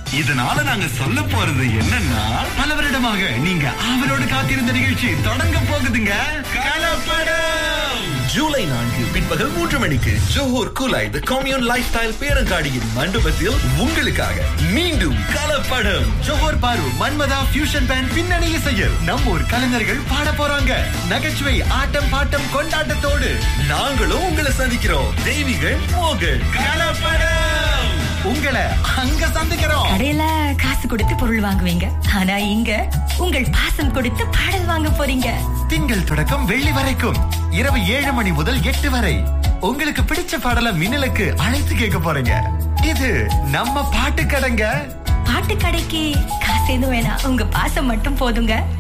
இதனால நாங்க சொல்ல போறது என்னன்னா, பல வருடமாக நீங்க ஆவலோடு காத்திருந்த நிகழ்ச்சி தொடங்க போகுதுங்க. கலப்படம் ஜூலை 4 பிற்பகல் 3 மணிக்கு ஜோஹர் குலாய் தி கம்யூன் லைஃப் ஸ்டைல் பேரங்காடியின் மண்டபத்தில் உங்களுக்காக மீண்டும் கலப்படம். ஜோஹர் பாரு மன்மதா ஃபியூஷன் பேண்ட் பின்னணி இசையில் நம்ம ஊர் கலைஞர்கள் பாட போறாங்க. நகைச்சுவை ஆட்டம் பாட்டம் கொண்டாட்டத்தோடு நாங்களும் உங்களை சந்திக்கிறோம். தெய்வீகள் மோகன். கலப்படம் உங்களை அங்க சந்திக்கிறோம். கடையில காசு கொடுத்து பொருள் வாங்குவீங்க, ஆனா இங்க உங்கள் பாசம் கொடுத்து பாடல் வாங்க போறீங்க. திங்கள் தொடக்கம் வெள்ளி வரைக்கும் இரவு 7 மணி முதல் 8 வரை உங்களுக்கு பிடிச்ச பாடலை மின்னலுக்கு அழைத்து கேட்க போறீங்க. இது நம்ம பாட்டு கடைங்க. பாட்டு கடைக்கு காசு எதுவும் வேணாம், உங்க பாசம் மட்டும் போதுங்க.